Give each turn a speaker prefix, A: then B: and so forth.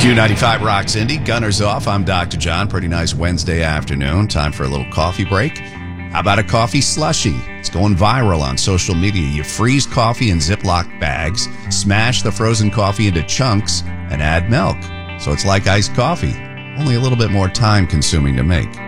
A: Q95 rocks Indy. Gunners off. I'm Dr. John. Pretty nice Wednesday afternoon. Time for a little coffee break. How about a coffee slushie? It's going viral on social media. You freeze coffee in Ziploc bags, smash the frozen coffee into chunks, and add milk. So it's like iced coffee, only a little bit more time consuming to make.